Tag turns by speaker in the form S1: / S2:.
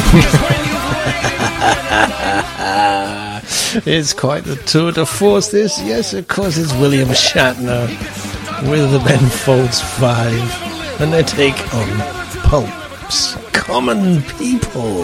S1: It's quite the tour de force, this. Yes, of course, it's William Shatner with the Ben Folds 5. And they take on Pulp's Common People.